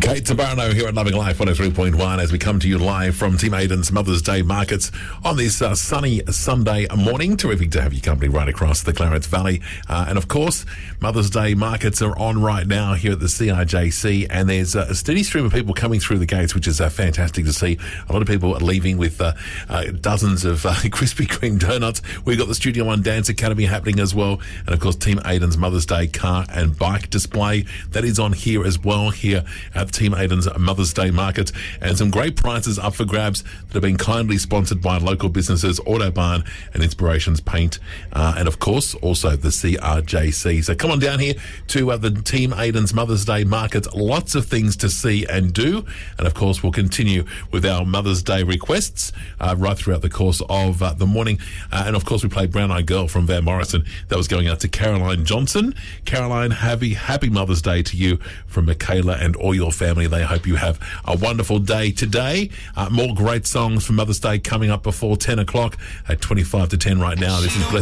Kate Tabarno here at Loving Life 103.1 as we come to you live from Team Aidan's Mother's Day markets on this sunny Sunday morning. Terrific to have your company right across the Clarence Valley. And of course, Mother's Day markets are on right now here at the CRJC, and there's a steady stream of people coming through the gates, which is fantastic to see. A lot of people are leaving with dozens of Krispy Kreme donuts. We've got the Studio One Dance Academy happening as well. And of course, Team Aidan's Mother's Day car and bike display. That is on here as well here at Team Aidan's Mother's Day market, and some great prizes up for grabs that have been kindly sponsored by local businesses Autobarn and Inspirations Paint, and of course also the CRJC. So come on down here to the Team Aidan's Mother's Day market. Lots of things to see and do, and of course we'll continue with our Mother's Day requests right throughout the course of the morning, and of course we played Brown Eyed Girl from Van Morrison. That was going out to Caroline Johnson. Caroline, happy Mother's Day to you from Michaela and all your family. They hope you have a wonderful day today. More great songs for Mother's Day coming up before 10 o'clock at 25 to 10 right now. This is